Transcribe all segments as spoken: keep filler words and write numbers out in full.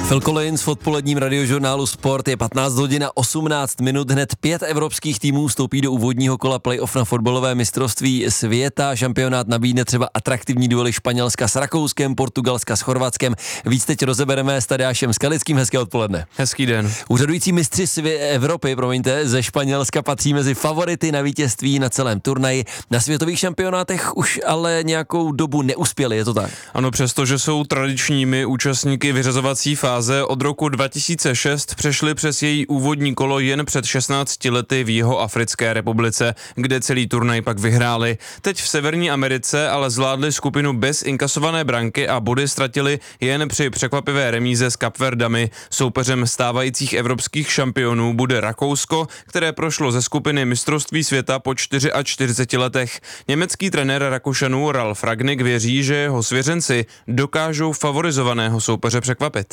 Phil Collins v odpoledním radiožurnálu Sport. Je patnáct hodin a osmnáct minut. Hned pět evropských týmů vstoupí do úvodního kola playoff na fotbalové mistrovství světa. Šampionát nabídne třeba atraktivní duely Španělska s Rakouskem, Portugalska s Chorvatskem. Víc teď rozebereme s Tadeášem Skalickým. Hezké odpoledne. Hezký den. Úřadující mistři svě- Evropy, promiňte, ze Španělska patří mezi favority na vítězství na celém turnaji. Na světových šampionátech už ale nějakou dobu neuspěli, je to tak? Ano, přestože jsou tradičními účastníky vyřazovací fáze, od roku dva tisíce šest přešli přes její úvodní kolo jen před šestnácti lety v Jihoafrické republice, kde celý turnaj pak vyhráli. Teď v Severní Americe ale zvládli skupinu bez inkasované branky a body ztratili jen při překvapivé remíze s Kapverdami. Soupeřem stávajících evropských šampionů bude Rakousko, které prošlo ze skupiny mistrovství světa po čtyřiceti čtyřech letech. Německý trenér Rakušanů Ralf Rangnick věří, že jeho svěřenci dokážou favorizovaného soupeře překvapit.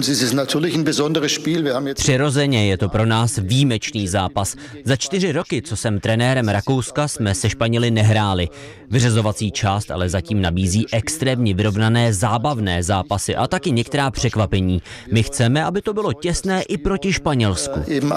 Přirozeně je to pro nás výjimečný zápas. Za čtyři roky, co jsem trenérem Rakouska, jsme se Španěli nehráli. Vyřazovací část ale zatím nabízí extrémně vyrovnané zábavné zápasy a taky některá překvapení. My chceme, aby to bylo těsné i proti Španělsku.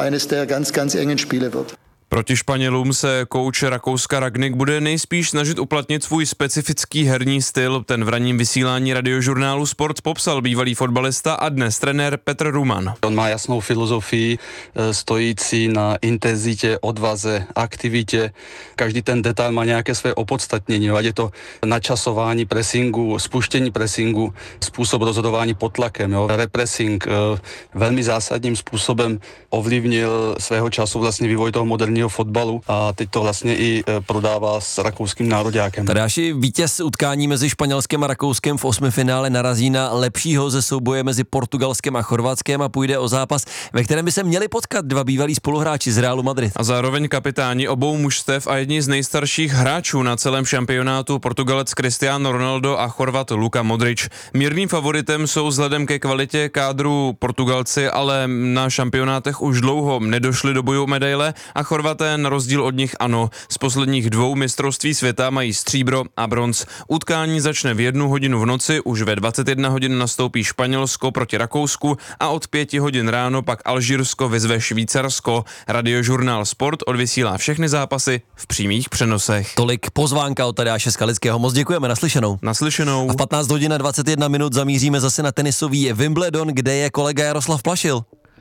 Proti Španělům se kouč Rakouska Rangnick bude nejspíš snažit uplatnit svůj specifický herní styl. Ten v ranním vysílání radiožurnálu Sport popsal bývalý fotbalista a dnes trenér Petr Ruman. On má jasnou filozofii stojící na intenzitě, odvaze, aktivitě. Každý ten detail má nějaké své opodstatnění, ať je to načasování pressingu, spuštění pressingu, způsob rozhodování pod tlakem. Jo. Repressing velmi zásadním způsobem ovlivnil svého času vlastně vývoj toho moderního fotbalu a teď to vlastně i prodává s rakouským nároďákem. Tadáši, vítěz utkání mezi Španělskem a Rakouskem v osmifinále narazí na lepšího ze souboje mezi Portugalskem a Chorvatskem a půjde o zápas, ve kterém by se měli potkat dva bývalí spoluhráči z Realu Madrid. A zároveň kapitáni obou mužstev a jedni z nejstarších hráčů na celém šampionátu, Portugalec Cristiano Ronaldo a Chorvat Luka Modrič. Mírným favoritem jsou vzhledem ke kvalitě kádru Portugalci, ale na šampionátech už dlouho nedošli do boju o medaile a Chorvaté na rozdíl od nich ano. Z posledních dvou mistrovství světa mají stříbro a bronz. Utkání začne v jednu hodinu v noci, už ve dvacet jedna hodin nastoupí Španělsko proti Rakousku a od pěti hodin ráno pak Alžírsko vyzve Švýcarsko. Radiožurnál Sport odvysílá všechny zápasy v přímých přenosech. Tolik pozvánka od Tadeáše Skalického. Moc děkujeme, naslyšenou. Naslyšenou. A v patnáct hodin a dvacet jedna minut zamíříme zase na tenisový Wimbledon, kde je kolega Jaroslav Plašil.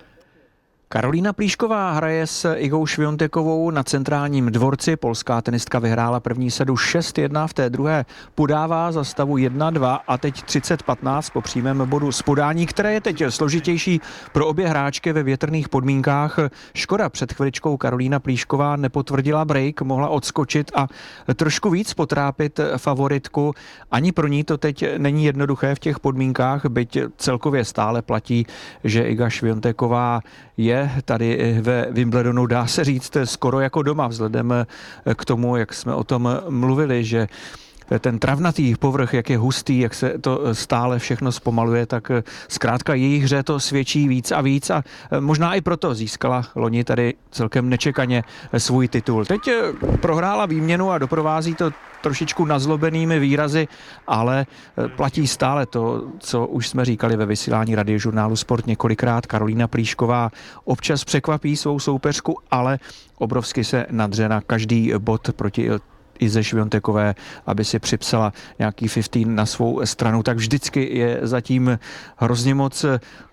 Karolína Plíšková hraje s Igou Šviontekovou na centrálním dvorci. Polská tenistka vyhrála první sedu šest jedna, v té druhé podává za stavu jedna dva a teď třicet patnáct po přímém bodu z podání, které je teď složitější pro obě hráčky ve větrných podmínkách. Škoda, před chviličkou Karolína Plíšková nepotvrdila break, mohla odskočit a trošku víc potrápit favoritku. Ani pro ní to teď není jednoduché v těch podmínkách, byť celkově stále platí, že Iga Švionteková je tady ve Wimbledonu, dá se říct, skoro jako doma, vzhledem k tomu, jak jsme o tom mluvili, že ten travnatý povrch, jak je hustý, jak se to stále všechno zpomaluje, tak zkrátka její hře to svědčí víc a víc a možná i proto získala loni tady celkem nečekaně svůj titul. Teď prohrála výměnu a doprovází to trošičku nazlobenými výrazy, ale platí stále to, co už jsme říkali ve vysílání radiožurnálu Sport několikrát. Karolína Plíšková občas překvapí svou soupeřku, ale obrovsky se nadře na každý bod proti Ize Šviontekové, aby si připsala nějaký patnáct na svou stranu, tak vždycky je zatím hrozně moc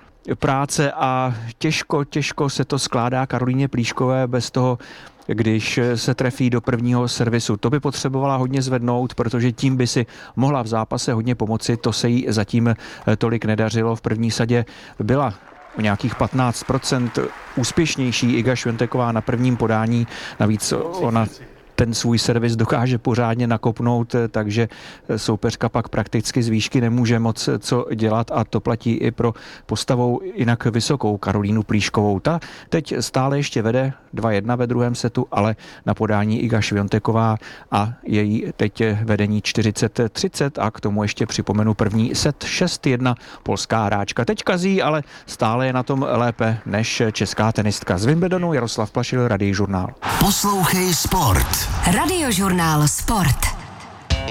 práce a těžko, těžko se to skládá Karolíně Plíškové bez toho, když se trefí do prvního servisu. To by potřebovala hodně zvednout, protože tím by si mohla v zápase hodně pomoci. To se jí zatím tolik nedařilo. V první sadě byla o nějakých patnáct procent úspěšnější Iga Švionteková na prvním podání. Navíc ona ten svůj servis dokáže pořádně nakopnout, takže soupeřka pak prakticky z výšky nemůže moc co dělat a to platí i pro postavou jinak vysokou Karolínu Plíškovou. Ta teď stále ještě vede dva jedna ve druhém setu, ale na podání Iga Švionteková a její teď vedení čtyřicet třicet a k tomu ještě připomenu první set šest jedna polská hráčka. Teď kazí, ale stále je na tom lépe než česká tenistka. Z Wimbledonu Jaroslav Plašil, Radiožurnál. Poslouchej Sport. Radiožurnál Sport.